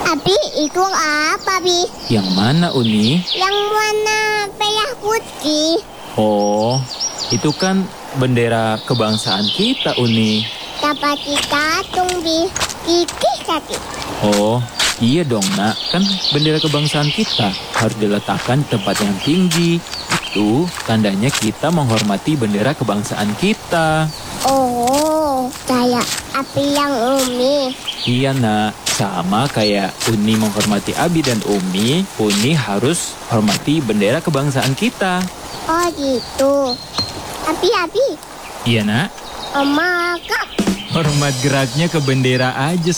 Abi, itu apa, Bi? Yang mana, Uni? Yang warna merah putih. Oh, itu kan bendera kebangsaan kita, Uni. Dapat kita Bi. Kiki kaki. Oh, iya dong, Nak. Kan bendera kebangsaan kita harus diletakkan di tempat yang tinggi. Itu tandanya kita menghormati bendera kebangsaan kita. Oh, kayak Abi yang Umi. Iya, Nak. Sama kayak Uni menghormati Abi dan Umi, Uni harus hormati bendera kebangsaan kita. Oh gitu. Abi. Iya, Nak. Oma, Kak. Hormat geraknya ke bendera aja